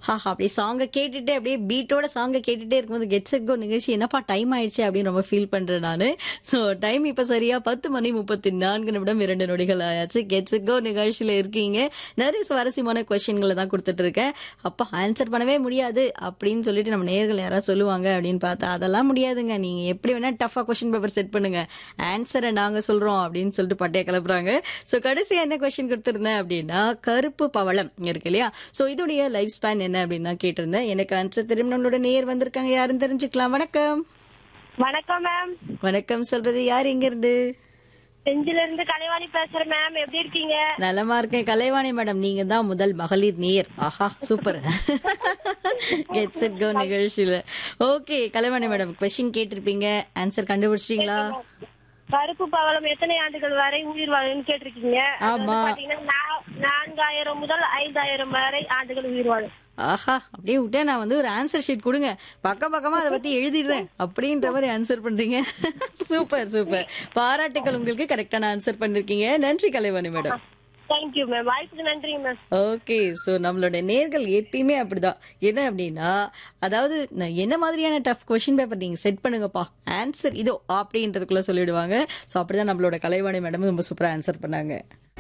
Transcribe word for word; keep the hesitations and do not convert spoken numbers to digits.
ஆஹா! அப்படியே சாங்க கேட்டுட்டே அப்படியே பீட்டோட சாங்க கேட்டுட்டே இருக்கும்போது கெட் செட் கோ நிகழ்ச்சி என்னப்பா டைம் ஆயிடுச்சு அப்படின்னு ரொம்ப ஃபீல் பண்றேன் நானு. ஸோ டைம் இப்ப சரியா பத்து மணி முப்பத்தி நான்கு நிமிடம் இரண்டு நொடிகள் ஆயாச்சு. கெட் செட் கோ நிகழ்ச்சியில இருக்கீங்க. நிறைய சுவாரஸ்யமான கொஸ்டின்களை தான் கொடுத்துட்டு இருக்கேன். அப்பா ஆன்சர் பண்ணவே முடியாது அப்படின்னு சொல்லிட்டு நம்ம நேயர்கள் யாராவது சொல்லுவாங்க அப்படின்னு பார்த்தா அதெல்லாம் முடியாதுங்க. நீங்க எப்படி வேணா டஃபா கொஸ்டின் பேப்பர் செட் பண்ணுங்க. ஆன்சரை நாங்க சொல்றோம் அப்படின்னு சொல்லிட்டு பட்டைய கிளப்புறாங்க. ஸோ கடைசியா என்ன கொஸ்டின் கொடுத்திருந்தேன் அப்படின்னா கருப்பு பவளம் இருக்கு இல்லையா? ஸோ இதோடைய லைஃப் ஸ்பேன் என்ன அப்படின்னு தான் கேட்டிருந்தேன். எனக்கு ஆன்சர் தெரியும். நம்மளோட நேயர் வந்திருக்காங்க. யாருன்னு தெரிஞ்சுக்கலாம். வணக்கம். வணக்கம் மேம். வணக்கம் சொல்றது யார் எங்க இருந்து? செஞ்சில இருந்து கலைவாணி பேசுறேன் மேம். எப்படி இருக்கீங்க? நலமா இருக்கேன் கலைவாணி மேடம். நீங்க தான் முதல் மகளிர் நேயர். ஆஹா சூப்பர். கெட் செட் கோ நிகழ்ச்சியில. ஓகே கலைவாணி மேடம் கொஸ்டின் கேட்டிருப்பீங்க. ஆன்சர் கண்டுபிடிச்சிட்டீங்களா? கருப்பு பவளம் எத்தனை ஆண்டுகள் வரை உயிர் வாழும்னு கேட்டிருக்கீங்க. அது வந்து ஆமா. பாத்தீங்கன்னா நா- நான்காயிரம் முதல் ஐந்தாயிரம் வரை ஆண்டுகள் உயிர் வாழும். ஆஹா அப்படியே விட்டே நான் வந்து ஒரு ஆன்சர் ஷீட் கொடுங்க, பக்கம் பக்கமா அதை பத்தி எழுதிடுறேன் அப்படின்ற மாதிரி ஆன்சர் பண்றீங்க. Super super. பாராட்டுகள் உங்களுக்கு. கரெக்டான ஆன்சர் பண்ணிருக்கீங்க. நன்றி கலைவாணி மேடம். Thank you ma'am. வாய்ப்புக்கு நன்றிங்க மேம். ஓகே ஸோ நம்மளோட நேர்கள் எப்பயுமே அப்படிதான். என்ன அப்படின்னா அதாவது நான் என்ன மாதிரியான டஃப் கொஸ்டின் பேப்பர் நீங்க செட் பண்ணுங்கப்பா, ஆன்சர் இதோ அப்படின்றதுக்குள்ள சொல்லிடுவாங்க. ஸோ அப்படிதான் நம்மளோட கலைவாணி மேடம் ரொம்ப சூப்பரா ஆன்சர் பண்ணாங்க.